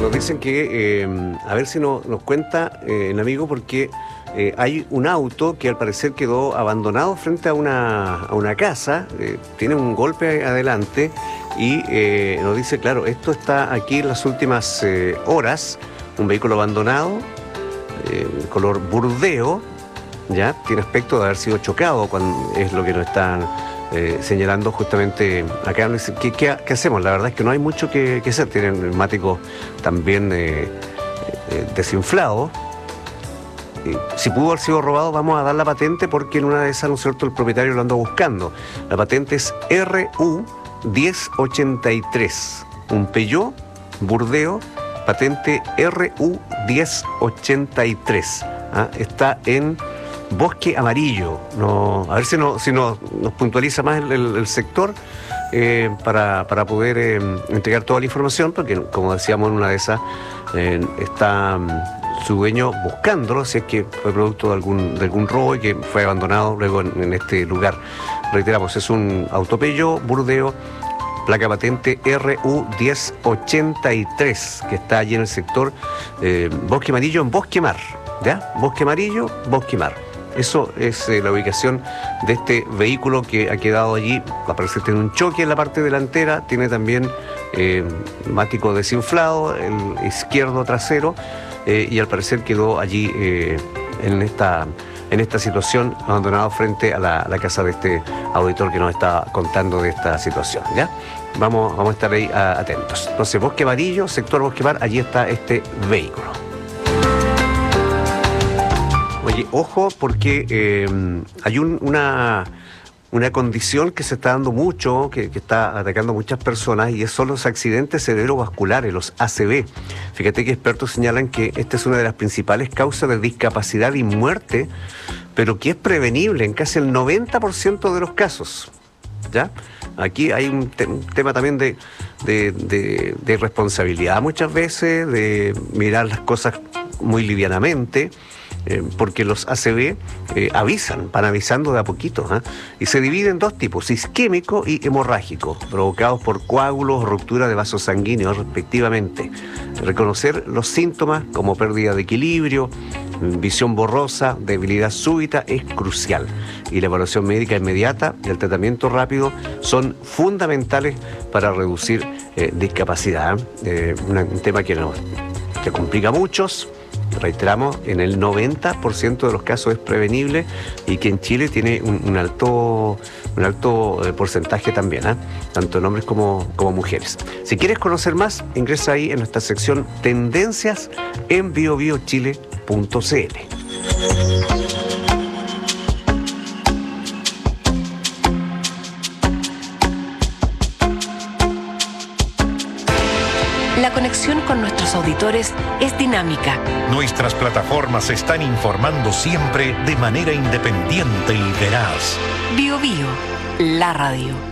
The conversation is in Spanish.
nos dicen que, a ver si nos cuenta el amigo, porque hay un auto que al parecer quedó abandonado frente a una casa, tiene un golpe adelante y nos dice, claro, esto está aquí en las últimas horas, un vehículo abandonado, color burdeo, ya tiene aspecto de haber sido chocado, cuando es lo que nos están señalando justamente acá. ¿Qué hacemos? La verdad es que no hay mucho que hacer. Tienen neumáticos también desinflados. Si pudo haber sido robado, vamos a dar la patente, porque en una de esas, ¿no es cierto?, el propietario lo anda buscando. La patente es RU 1083, un Peugeot Burdeo, patente RU 1083. Está en Bosque Amarillo. A ver si nos puntualiza más el sector para poder entregar toda la información, porque como decíamos, en una de esas está su dueño buscándolo, si es que fue producto de algún robo y que fue abandonado luego en este lugar. Reiteramos, es un auto Peugeot Burdeo, placa patente RU 1083, que está allí en el sector Bosque Amarillo, en Bosque Mar, ¿ya? Bosque Amarillo, Bosque Mar. Eso es la ubicación de este vehículo que ha quedado allí. Aparece que tiene un choque en la parte delantera, tiene también neumático desinflado, el izquierdo trasero, y al parecer quedó allí en esta situación, abandonado frente a la casa de este auditor que nos está contando de esta situación, ¿ya? Vamos a estar ahí atentos. Entonces, Bosque Amarillo, sector Bosque Mar, allí está este vehículo. Oye, ojo, porque hay una condición que se está dando mucho, que está atacando a muchas personas, y son los accidentes cerebrovasculares, los ACV. Fíjate que expertos señalan que esta es una de las principales causas de discapacidad y muerte, pero que es prevenible en casi el 90% de los casos, ¿ya? Aquí hay un tema también de responsabilidad muchas veces, de mirar las cosas muy livianamente, porque los ACV van avisando de a poquito, y se dividen en dos tipos: isquémico y hemorrágico, provocados por coágulos o ruptura de vasos sanguíneos respectivamente. Reconocer los síntomas como pérdida de equilibrio, visión borrosa, debilidad súbita es crucial, y la evaluación médica inmediata y el tratamiento rápido son fundamentales para reducir discapacidad. Un tema que complica a muchos. Reiteramos, en el 90% de los casos es prevenible, y que en Chile tiene un alto porcentaje también, tanto en hombres como mujeres. Si quieres conocer más, ingresa ahí en nuestra sección Tendencias en biobiochile.cl. La conexión con nuestros auditores es dinámica. Nuestras plataformas están informando siempre de manera independiente y veraz. Bio, la radio.